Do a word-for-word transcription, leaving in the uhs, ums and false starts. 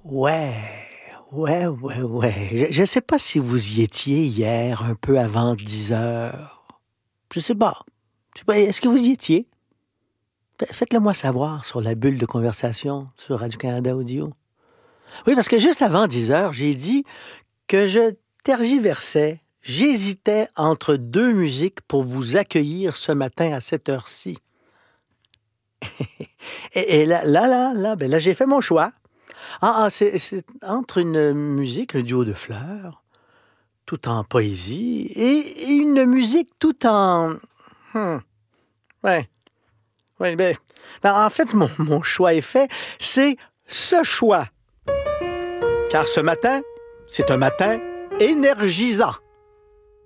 Ouais, ouais, ouais, ouais. Je ne sais pas si vous y étiez hier, un peu avant dix heures. Je sais pas. Je sais pas, est-ce que vous y étiez? Fa- Faites-le moi savoir sur la bulle de conversation sur Radio-Canada Audio. Oui, parce que juste avant dix heures, j'ai dit que je tergiversais. J'hésitais entre deux musiques pour vous accueillir ce matin à cette heure-ci. Et, et là, là, là, là, ben là, j'ai fait mon choix. Ah, ah, c'est, c'est entre une musique, un duo de fleurs, tout en poésie, et, et une musique tout en... Hmm, ouais, ouais, ben, ben, en fait, mon, mon choix est fait. C'est ce choix. Car ce matin, c'est un matin énergisant.